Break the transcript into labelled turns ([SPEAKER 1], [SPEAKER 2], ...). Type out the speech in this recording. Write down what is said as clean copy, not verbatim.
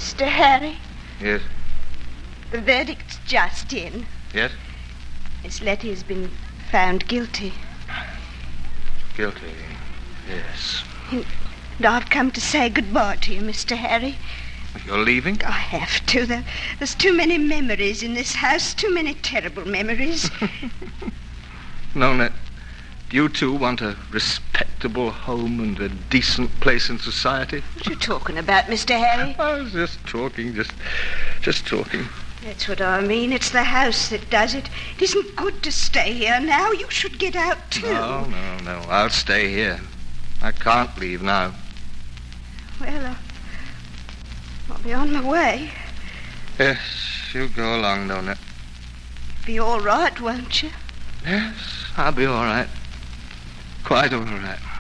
[SPEAKER 1] Mr. Harry,
[SPEAKER 2] Yes?
[SPEAKER 1] the verdict's just in.
[SPEAKER 2] Yes?
[SPEAKER 1] Miss Letty has been found guilty.
[SPEAKER 2] Guilty. Yes.
[SPEAKER 1] And I've come to say goodbye to you, Mr. Harry.
[SPEAKER 2] You're leaving?
[SPEAKER 1] I have to. There's too many memories in this house, too many terrible memories.
[SPEAKER 2] Nona, do you too want a respectable home and a decent place in society?
[SPEAKER 1] What are you talking about, Mr. Harry?
[SPEAKER 2] I was just talking, just talking.
[SPEAKER 1] That's what I mean. It's the house that does it. It isn't good to stay here now. You should get out too.
[SPEAKER 2] No. I'll stay here. I can't leave now.
[SPEAKER 1] Well, I'll be on my way.
[SPEAKER 2] Yes, you go along, Nona.
[SPEAKER 1] Be all right, won't you?
[SPEAKER 2] Yes, I'll be all right. Quite all right.